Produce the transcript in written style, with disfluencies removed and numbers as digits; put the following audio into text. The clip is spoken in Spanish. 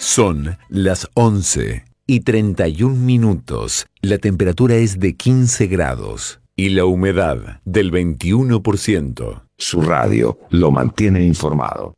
Son las 11:31. La temperatura es de 15 grados y la humedad del 21%. Su radio lo mantiene informado.